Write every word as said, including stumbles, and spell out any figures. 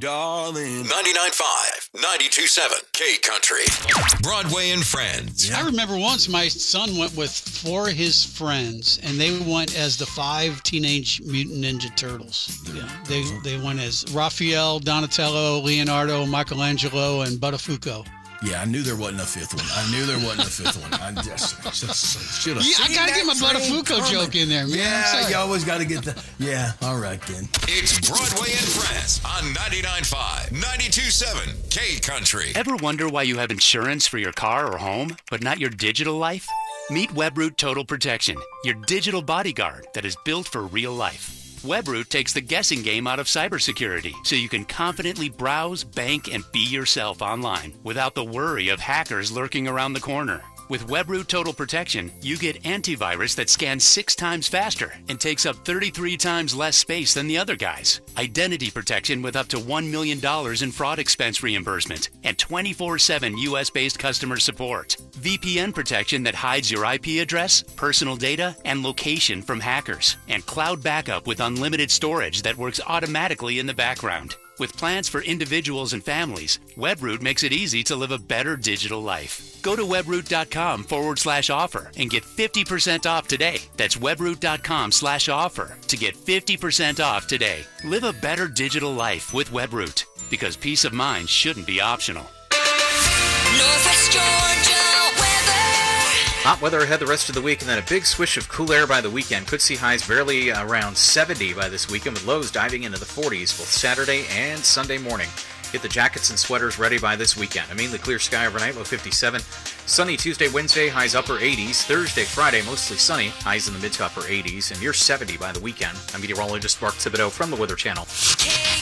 darling. ninety-nine point five, ninety-two point seven, K Country. Broadway and Friends. Yeah. I remember once my son went with four of his friends, and they went as the five Teenage Mutant Ninja Turtles. Yeah, they they went as Raphael, Donatello, Leonardo, Michelangelo, and Buttafuoco. Yeah, I knew there wasn't a fifth one. I knew there wasn't a fifth one. I just, just should have. Yeah, I gotta get my Buttafuoco joke in there, man. Yeah, you always got to get the. Yeah, all right then. It's Broadway and Friends on ninety-nine point five, ninety-two point seven, K Country. Ever wonder why you have insurance for your car or home, but not your digital life? Meet Webroot Total Protection, your digital bodyguard that is built for real life. Webroot takes the guessing game out of cybersecurity, so you can confidently browse, bank, and be yourself online without the worry of hackers lurking around the corner. With Webroot Total Protection, you get antivirus that scans six times faster and takes up thirty-three times less space than the other guys. Identity protection with up to one million dollars in fraud expense reimbursement and twenty-four seven U S-based customer support. V P N protection that hides your I P address, personal data, and location from hackers. And cloud backup with unlimited storage that works automatically in the background. With plans for individuals and families, Webroot makes it easy to live a better digital life. Go to webroot.com forward slash offer and get fifty percent off today. That's webroot.com slash offer to get fifty percent off today. Live a better digital life with Webroot, because peace of mind shouldn't be optional. Northwest Georgia weather. Hot weather ahead the rest of the week, and then a big swish of cool air by the weekend. Could see highs barely around seventy by this weekend, with lows diving into the forties both Saturday and Sunday morning. Get the jackets and sweaters ready by this weekend. A mainly clear sky overnight, low fifty-seven. Sunny Tuesday, Wednesday, highs upper eighties. Thursday, Friday, mostly sunny, highs in the mid to upper eighties, and near seventy by the weekend. I'm meteorologist Mark Thibodeau from the Weather Channel.